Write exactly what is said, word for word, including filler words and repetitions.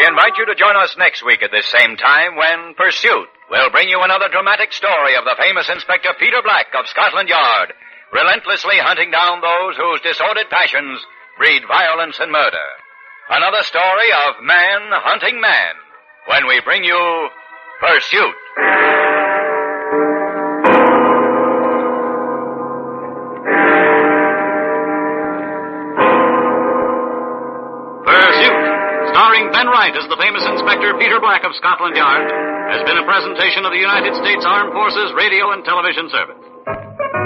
invite you to join us next week at this same time when Pursuit will bring you another dramatic story of the famous Inspector Peter Black of Scotland Yard, relentlessly hunting down those whose disordered passions breed violence and murder. Another story of man hunting man when we bring you Pursuit. Starring Ben Wright as the famous Inspector Peter Black of Scotland Yard, has been a presentation of the United States Armed Forces Radio and Television Service.